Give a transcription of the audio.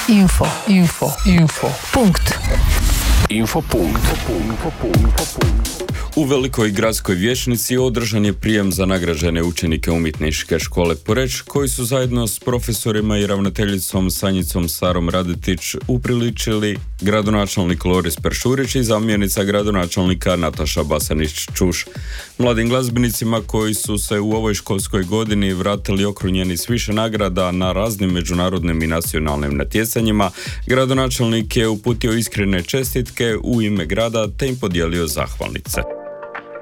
Infopunkt. U Velikoj gradskoj vijećnici održan je prijem za nagrađene učenike Umjetničke škole Poreč, koji su zajedno s profesorima i ravnateljicom Sanjicom Sarom Radetić upriličili gradonačelnik Loris Peršurić i zamjenica gradonačelnika Nataša Basanić-Čuš. Mladim glazbenicima koji su se u ovoj školskoj godini vratili okrunjeni s više nagrada na raznim međunarodnim i nacionalnim natjecanjima, gradonačelnik je uputio iskrene čestitke u ime grada te im podijelio zahvalnice.